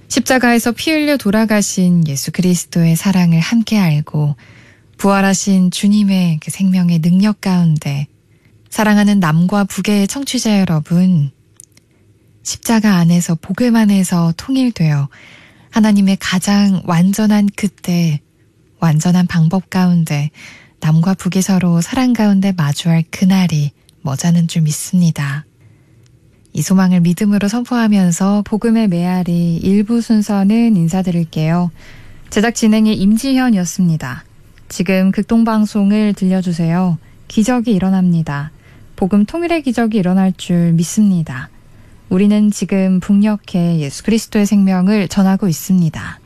십자가에서 피 흘려 돌아가신 예수 그리스도의 사랑을 함께 알고 부활하신 주님의 그 생명의 능력 가운데 사랑하는 남과 북의 청취자 여러분, 십자가 안에서 복음 안에서 통일되어 하나님의 가장 완전한 그때, 완전한 방법 가운데 남과 북이 서로 사랑 가운데 마주할 그날이 머지않은 줄 믿습니다. 이 소망을 믿음으로 선포하면서 복음의 메아리 1부 순서는 인사드릴게요. 제작 진행의 임지현이었습니다. 지금 극동방송을 들려주세요. 기적이 일어납니다. 복음 통일의 기적이 일어날 줄 믿습니다. 우리는 지금 북녘에 예수 그리스도의 생명을 전하고 있습니다.